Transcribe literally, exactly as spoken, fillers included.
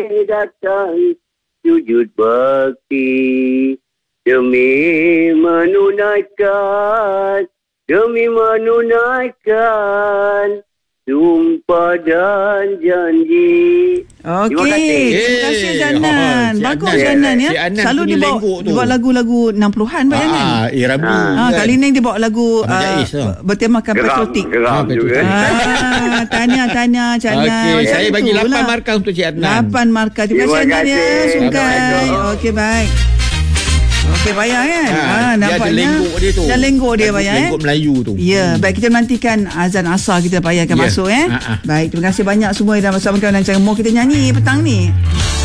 datang sujud bakti demi menunaikan demi menunaikan sumpah dan janji. Okey, terima kasih Janan. Oh, Bagus si Janan ya. si Anan Selalu punya dia bawa, lenggok tu. dia bawa lagu-lagu enam puluhan bayangan. Ah, eh Rabu. Ah, kan? kali ni dia bawa lagu Ahmad Jais tu. uh, bertemakan Geram, patriotik. geram Ah, juga. Ah, tanya tanya Janan. Okey, Macam saya bagi itulah. lapan markah untuk Cik Adnan. lapan markah. Terima kasih Terima Janan ya. kasih. Sungkai. Assalamualaikum. Okey, baik. Okey, bayar kan? Ha, Ah, dia ada nampaknya. lenggok dia tu. Dan lenggok dia Lenggok- bayar eh. Lenggok Melayu tu. Ya, baik, kita menantikan azan asar kita payahkan Ya. masuk eh. Ha, ha. Baik, terima kasih banyak semua yang dah bersama kami dan cara mau kita nyanyi petang ni.